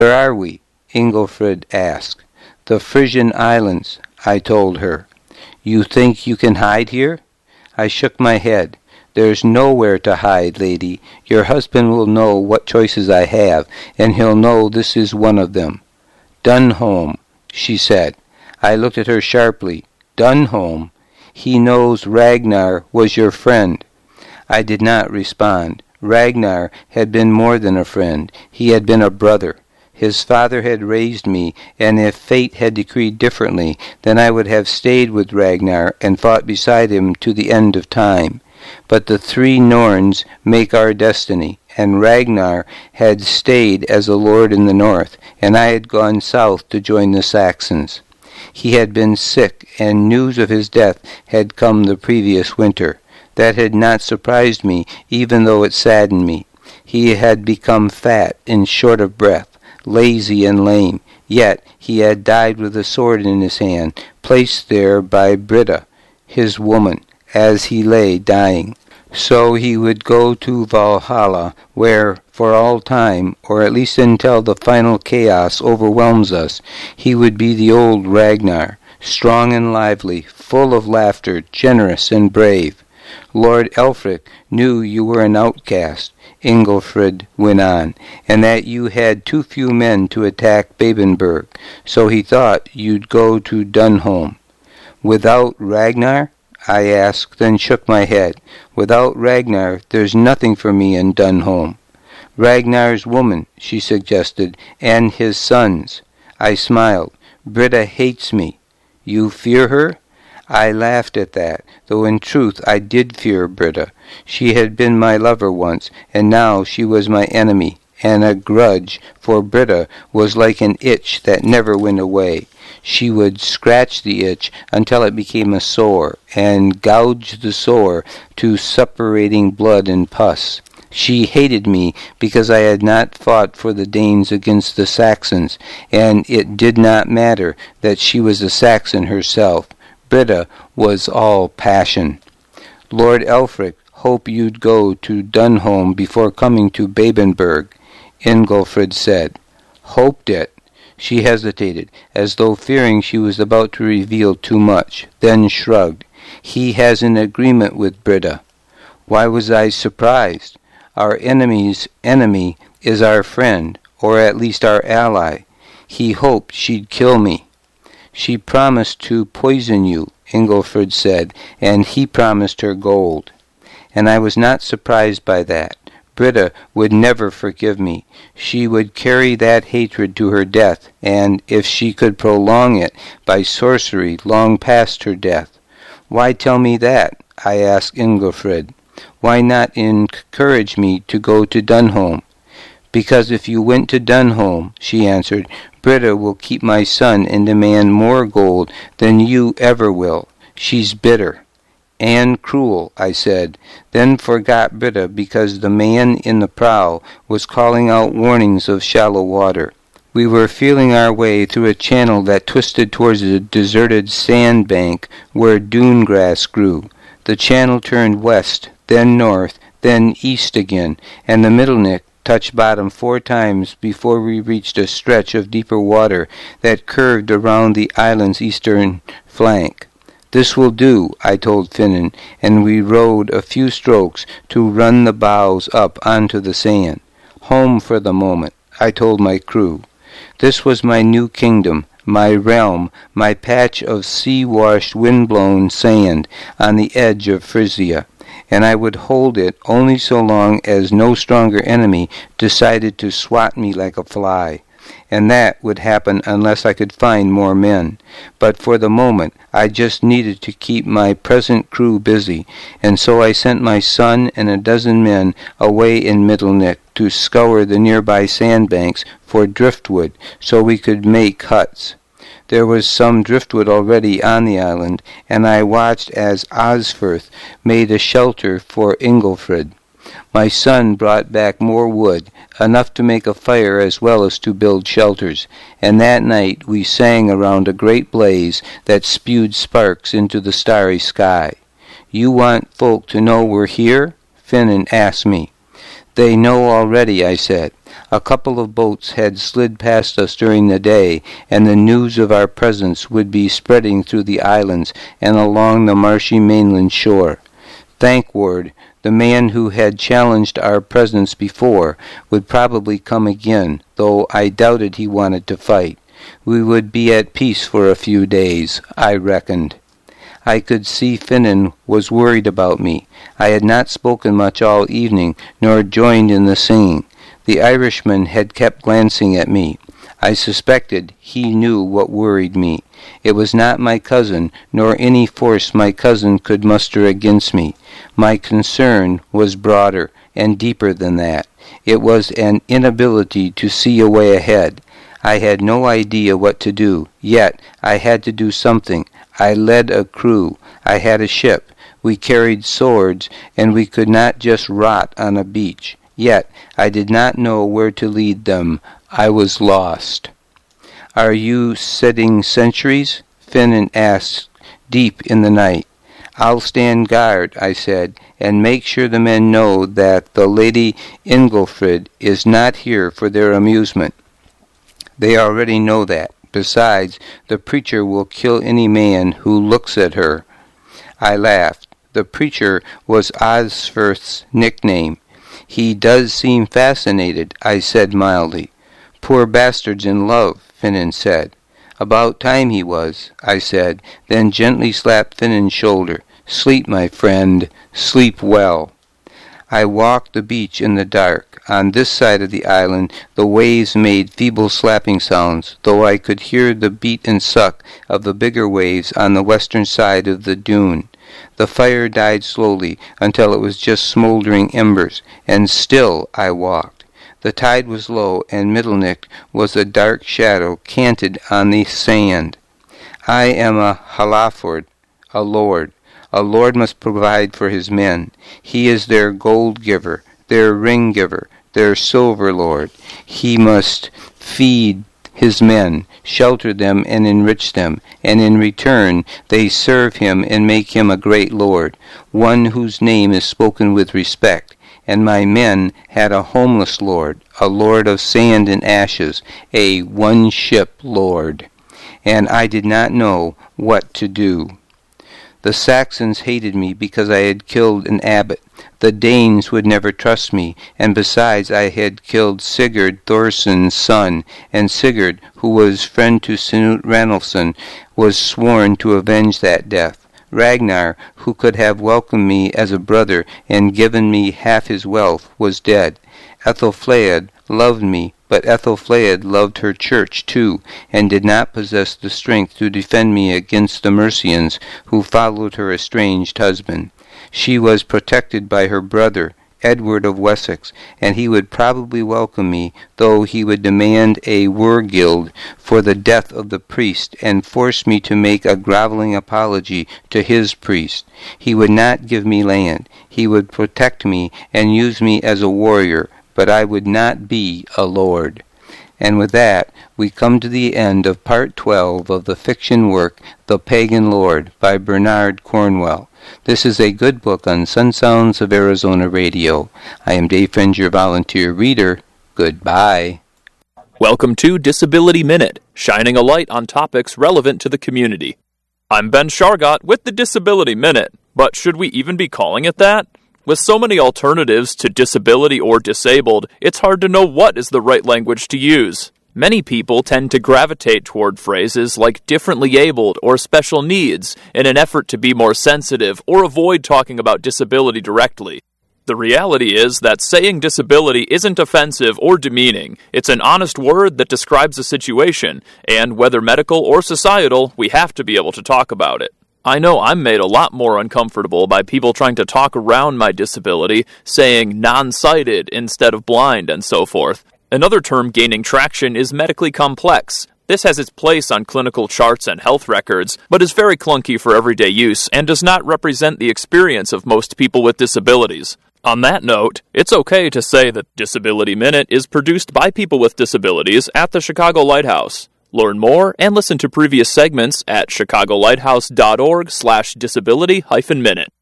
Where are we? Ingolfrid asked. The Frisian Islands, I told her. You think you can hide here? I shook my head. There's nowhere to hide, lady. Your husband will know what choices I have, and he'll know this is one of them. Dunholm, she said. I looked at her sharply. Dunholm? He knows Ragnar was your friend. I did not respond. Ragnar had been more than a friend. He had been a brother. His father had raised me, and if fate had decreed differently, then I would have stayed with Ragnar and fought beside him to the end of time. But the three Norns make our destiny, and Ragnar had stayed as a lord in the north, and I had gone south to join the Saxons. He had been sick, and news of his death had come the previous winter. That had not surprised me, even though it saddened me. He had become fat and short of breath, lazy and lame, yet he had died with a sword in his hand, placed there by Britta, his woman, as he lay dying. So he would go to Valhalla, where, for all time, or at least until the final chaos overwhelms us, he would be the old Ragnar, strong and lively, full of laughter, generous and brave. Lord Elfric knew you were an outcast, Ingolfrid went on, and that you had too few men to attack Babenberg, so he thought you'd go to Dunholm. Without Ragnar? I asked, then shook my head. Without Ragnar, there's nothing for me in Dunholm. Ragnar's woman, she suggested, and his sons. I smiled. Britta hates me. You fear her? I laughed at that, though in truth I did fear Britta. She had been my lover once, and now she was my enemy, and a grudge for Britta was like an itch that never went away. She would scratch the itch until it became a sore, and gouge the sore to suppurating blood and pus. She hated me because I had not fought for the Danes against the Saxons, and it did not matter that she was a Saxon herself. Britta was all passion. Lord Elfric hoped you'd go to Dunholm before coming to Babenberg, Ingolfrid said. Hoped it. She hesitated, as though fearing she was about to reveal too much, then shrugged. He has an agreement with Britta. Why was I surprised? Our enemy's enemy is our friend, or at least our ally. He hoped she'd kill me. She promised to poison you, Ingolfrid said, and he promised her gold. And I was not surprised by that. Britta would never forgive me. She would carry that hatred to her death, and, if she could prolong it, by sorcery long past her death. Why tell me that? I asked Ingolfrid. Why not encourage me to go to Dunholm? Because if you went to Dunholm, she answered, Britta will keep my son and demand more gold than you ever will. She's bitter. And cruel, I said, then forgot Britta because the man in the prow was calling out warnings of shallow water. We were feeling our way through a channel that twisted towards a deserted sand bank where dune grass grew. The channel turned west, then north, then east again, and the Middleneck touched bottom 4 times before we reached a stretch of deeper water that curved around the island's eastern flank. This will do, I told Finan, and we rowed a few strokes to run the bows up onto the sand. Home for the moment, I told my crew. This was my new kingdom, my realm, my patch of sea-washed, wind-blown sand on the edge of Frisia, and I would hold it only so long as no stronger enemy decided to swat me like a fly. And that would happen unless I could find more men. But for the moment, I just needed to keep my present crew busy, and so I sent my son and a dozen men away in Middleneck to scour the nearby sandbanks for driftwood so we could make huts. There was some driftwood already on the island, and I watched as Osferth made a shelter for Ingolfrid. My son brought back more wood, enough to make a fire as well as to build shelters, and that night we sang around a great blaze that spewed sparks into the starry sky. You want folk to know we're here? Finan asked me. They know already, I said. A couple of boats had slid past us during the day, and the news of our presence would be spreading through the islands and along the marshy mainland shore. Thankward, the man who had challenged our presence before, would probably come again, though I doubted he wanted to fight. We would be at peace for a few days, I reckoned. I could see Finan was worried about me. I had not spoken much all evening, nor joined in the singing. The Irishman had kept glancing at me. I suspected he knew what worried me. It was not my cousin, nor any force my cousin could muster against me. My concern was broader and deeper than that. It was an inability to see a way ahead. I had no idea what to do, yet I had to do something. I led a crew. I had a ship. We carried swords, and we could not just rot on a beach. Yet I did not know where to lead them. I was lost. "Are you setting sentries?" Finan asked, deep in the night. "I'll stand guard," I said, "and make sure the men know that the Lady Ingelfrid is not here for their amusement." "They already know that. Besides, the preacher will kill any man who looks at her." I laughed. The preacher was Osferth's nickname. "He does seem fascinated," I said mildly. "Poor bastard's in love," Finan said. "About time he was," I said, then gently slapped Finan's shoulder. "Sleep, my friend. Sleep well." I walked the beach in the dark. On this side of the island the waves made feeble slapping sounds, though I could hear the beat and suck of the bigger waves on the western side of the dune. The fire died slowly until it was just smoldering embers, and still I walked. The tide was low, and Middlenick was a dark shadow canted on the sand. "I am a Halaford, a lord. A lord must provide for his men. He is their gold giver, their ring giver, their silver lord. He must feed his men, shelter them, and enrich them, and in return they serve him and make him a great lord, one whose name is spoken with respect. And my men had a homeless lord, a lord of sand and ashes, a one-ship lord. And I did not know what to do. The Saxons hated me because I had killed an abbot. The Danes would never trust me, and besides I had killed Sigurd Thorsson's son, and Sigurd, who was friend to Snute Ranulfsson, was sworn to avenge that death. Ragnar, who could have welcomed me as a brother and given me half his wealth, was dead. Ethelflaed loved me, but Ethelflaed loved her church too, and did not possess the strength to defend me against the Mercians, who followed her estranged husband. She was protected by her brother, Edward of Wessex, and he would probably welcome me, though he would demand a wergild for the death of the priest, and force me to make a groveling apology to his priest. He would not give me land. He would protect me and use me as a warrior, but I would not be a lord. And with that, we come to the end of Part 12 of the fiction work The Pagan Lord by Bernard Cornwell. This is a good book on Sun Sounds of Arizona Radio. I am Dave Friend, your volunteer reader. Goodbye. Welcome to Disability Minute, shining a light on topics relevant to the community. I'm Ben Shargott with the Disability Minute, but should we even be calling it that? With so many alternatives to disability or disabled, it's hard to know what is the right language to use. Many people tend to gravitate toward phrases like differently abled or special needs in an effort to be more sensitive or avoid talking about disability directly. The reality is that saying disability isn't offensive or demeaning. It's an honest word that describes a situation, and whether medical or societal, we have to be able to talk about it. I know I'm made a lot more uncomfortable by people trying to talk around my disability, saying non-sighted instead of blind and so forth. Another term gaining traction is medically complex. This has its place on clinical charts and health records, but is very clunky for everyday use and does not represent the experience of most people with disabilities. On that note, it's okay to say that Disability Minute is produced by people with disabilities at the Chicago Lighthouse. Learn more and listen to previous segments at chicagolighthouse.org/disability-minute.